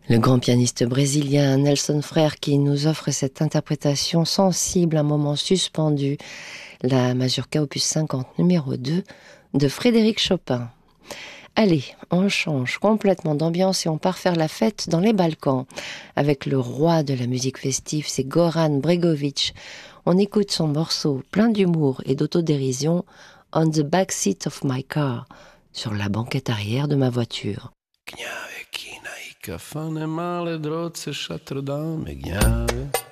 Le grand pianiste brésilien Nelson Frère qui nous offre cette interprétation sensible, un moment suspendu, la Mazurka opus 50 numéro 2 de Frédéric Chopin. Allez, on change complètement d'ambiance et on part faire la fête dans les Balkans avec le roi de la musique festive, c'est Goran Bregović. On écoute son morceau plein d'humour et d'autodérision On the backseat of my car, sur la banquette arrière de ma voiture. Gnjave, kina i kafane, male droce, šatrodame, gnjave.